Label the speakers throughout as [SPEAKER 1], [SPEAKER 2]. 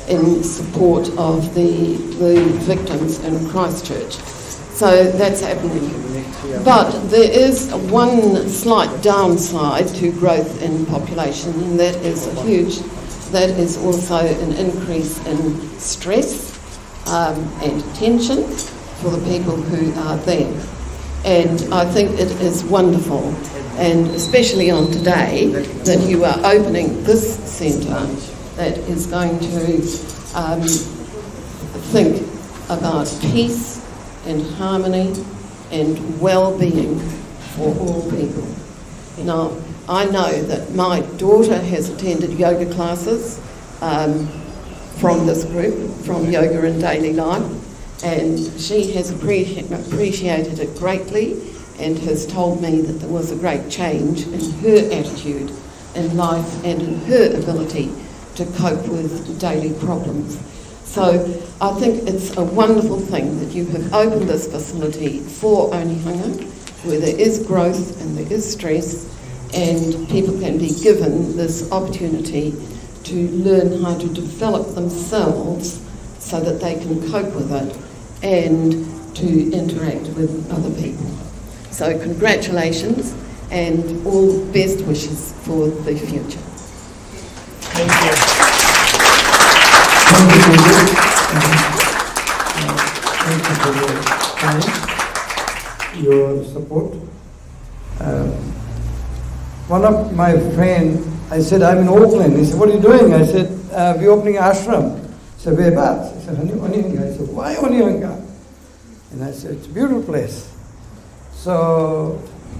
[SPEAKER 1] in support of the victims in Christchurch. So that's happening. But there is one slight downside to growth in population, and that is also an increase in stress and tension for the people who are there. And I think it is wonderful, and especially on today, that you are opening this centre that is going to think about peace and harmony and well-being for all people. Now, I know that my daughter has attended yoga classes from this group, from Yoga in Daily Life, and she has appreciated it greatly and has told me that there was a great change in her attitude in life and in her ability to cope with daily problems. So I think it's a wonderful thing that you have opened this facility for Onehunga, where there is growth and there is stress, and people can be given this opportunity to learn how to develop themselves so that they can cope with it and to interact with other people. So congratulations and all best wishes for the future.
[SPEAKER 2] Thank you.
[SPEAKER 3] Thank you for your time, your support. One of my friends, I said, I'm in Auckland. He said, what are you doing? I said, we're opening an ashram. He said, whereabouts? I said, Onehunga. I said, why Onehunga? And I said, it's a beautiful place. So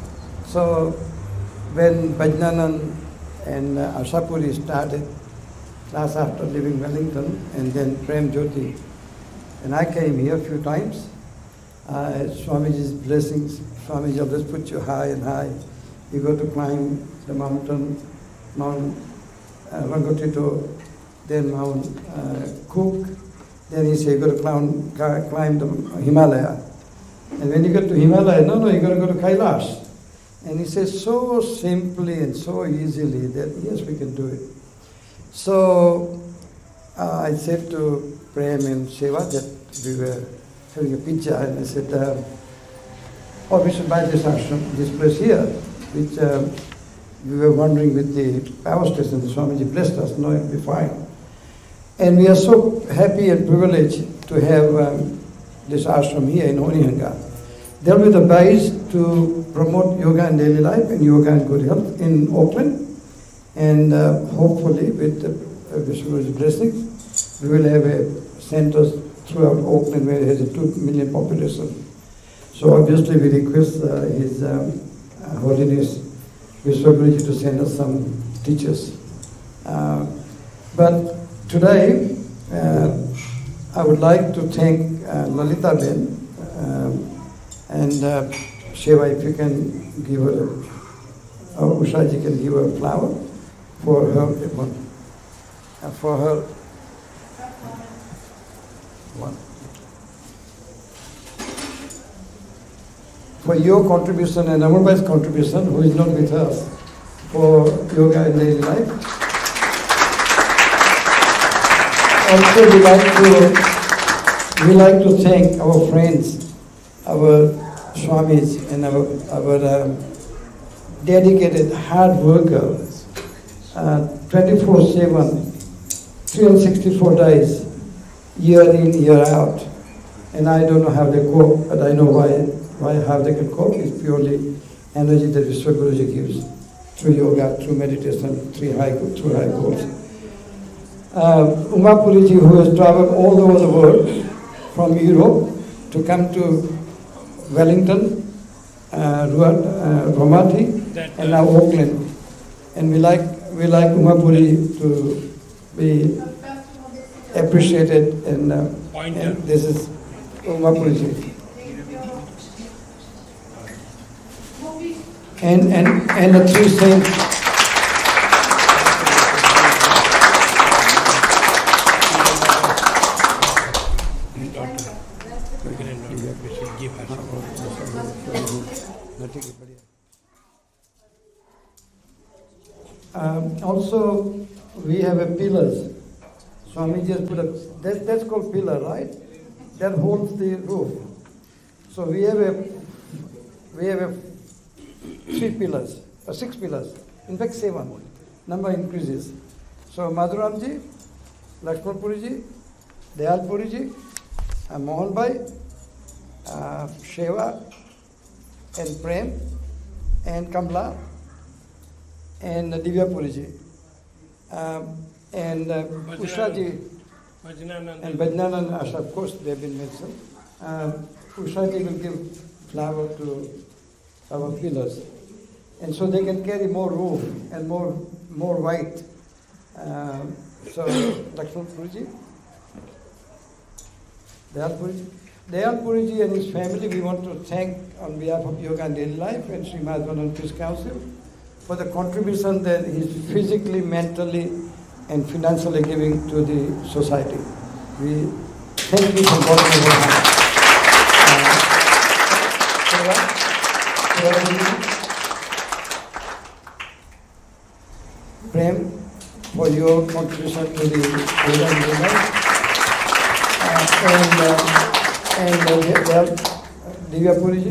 [SPEAKER 3] when Bajnanan and Ashapuri started, last after leaving Wellington, and then Prem Jyoti, and I came here a few times. Swamiji's blessings, Swamiji always put you high and high. You go to climb the mountain, Mount Rangotito, then Mount Cook, then he said you got to climb the Himalaya. And when you get to Himalaya, no, you got to go to Kailash. And he says so simply and so easily that yes, we can do it. So I said to Prem and Shiva that we were having a pizza, and I said, oh, we should buy this ashram, this place here, which we were wondering with the power station, the Swamiji blessed us, no, it'll be fine. And we are so happy and privileged to have this ashram here in Onehunga. They'll be the base to promote yoga and daily life and yoga and good health in Auckland. And hopefully, with Vishnu's blessings, we will have a centers throughout Auckland where it has a 2 million population. So obviously, we request His Holiness Vishwaguruji to send us some teachers. But today, I would like to thank Lalita Ben and Shiva, if you can give her, or Ushaji can give her a flower for her for your contribution and Amarbai's contribution, who is not with us, for yoga and daily life. Also, we like to thank our friends, our Swamis, and our dedicated hard workers, 24/7, 364 days, year in, year out. And I don't know how they cope, but I know how they can cope. It's purely energy that Vishwaguruji gives through yoga, through meditation, through high goals. Umapuriji, who has traveled all over the world from Europe to come to Wellington, Romati, and now Auckland. And we like Umapuri to be appreciated, and this is Umapuriji. And the three saints. Also, we have a pillars. Swami just put a, that's called pillar, right? That holds the roof. So we have a 3 pillars, 6 pillars, in fact 7. Number increases. So Madhuramji, Lakshman Puriji, Dayal Puriji, Mohan Bhai, Sheva, and Prem, and Kamla, and Divya Puriji, and Ushaji, and Bajnanan Asha, of course, they have been mentioned. Ushaji will give flower to our pillars, and so they can carry more roof and more weight. So, Lakshman Puriji, Dayal Puriji and his family, we want to thank on behalf of Yoga and Daily Life and Sri Madhavan Peace Council for the contribution that he's physically, mentally, and financially giving to the society. We thank you from bottom of our heart. Prem, for your contribution to the program, and Divya Puriji.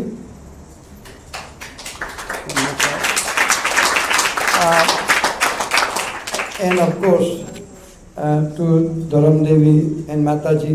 [SPEAKER 3] And of course, to Dharam Devi and Mataji.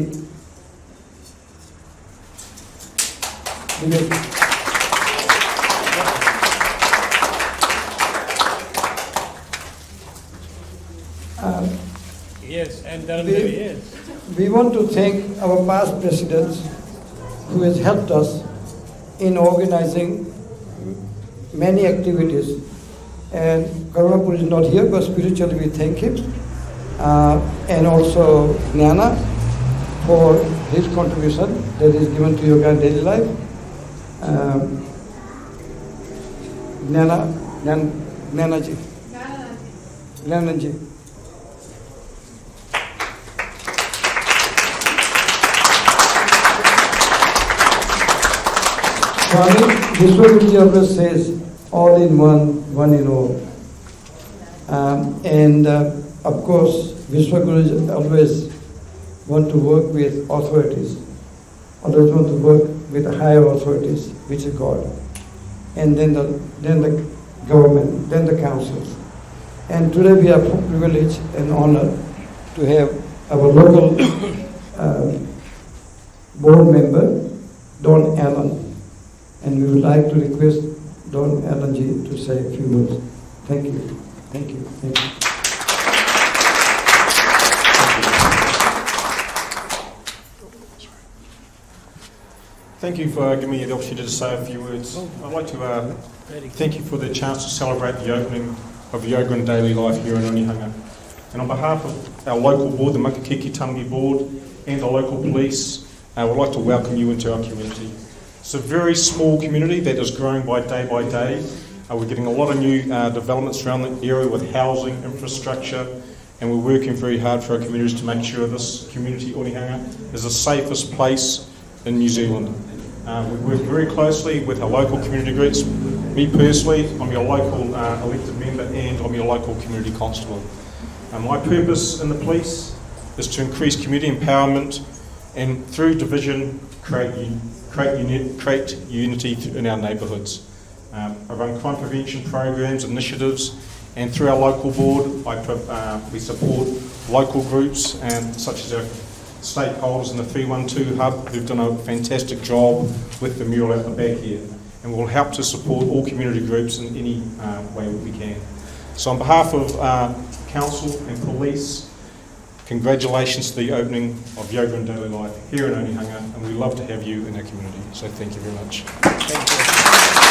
[SPEAKER 2] Yes, and Dharam Devi, yes.
[SPEAKER 3] We want to thank our past presidents who has helped us in organizing many activities. And Karunapur is not here, but spiritually we thank him. And also Jnana for his contribution that is given to Yoga and Daily Life. Jnanaji. Swami Vishwaguruji always says, all in one, one in all. Of course, Vishwaguruji always want to work with authorities, always want to work with higher authorities, which is God. And then the government, then the councils. And today we are privileged and honored to have our local board member, Don Allen. And we would like to request Don Allen ji to say a few words. Thank you. Thank you. Thank you.
[SPEAKER 4] Thank you for giving me the opportunity to say a few words. I'd like to thank you for the chance to celebrate the opening of Yoga and Daily Life here in Onehunga. And on behalf of our local board, the Makakiki-Tamangi board, and the local police, I would like to welcome you into our community. It's a very small community that is growing by day. We're getting a lot of new developments around the area with housing, infrastructure, and we're working very hard for our communities to make sure this community, Onehunga, is the safest place in New Zealand. We work very closely with our local community groups. Me personally, I'm your local elected member and I'm your local community constable. My purpose in the police is to increase community empowerment and through division create unity in our neighbourhoods. I run crime prevention programs, initiatives, and through our local board, we support local groups such as our stakeholders in the 312 hub who've done a fantastic job with the mural at the back here. And we'll help to support all community groups in any way we can. So on behalf of council and police, congratulations to the opening of Yoga and Daily Life here in Onehunga, and we love to have you in our community. So thank you very much.
[SPEAKER 2] Thank you.